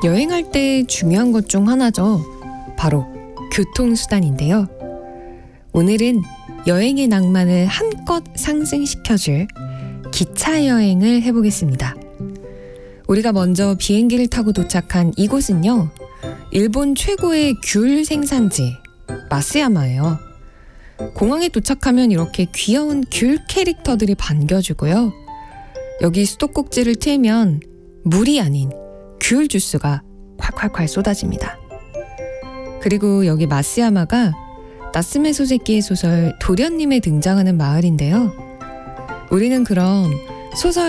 여행할 때 중요한 것 중 하나죠. 바로 교통수단인데요. 오늘은 여행의 낭만을 한껏 상승시켜줄 기차 여행을 해보겠습니다. 우리가 먼저 비행기를 타고 도착한 이곳은요, 일본 최고의 귤 생산지 마쓰야마예요. 공항에 도착하면 이렇게 귀여운 귤 캐릭터들이 반겨주고요. 여기 수도꼭지를 틀면 물이 아닌 귤 주스가 콸콸콸 쏟아집니다. 그리고 여기 마쓰야마가 나스메 소세키의 소설 도련님에 등장하는 마을인데요. 우리는 그럼 소설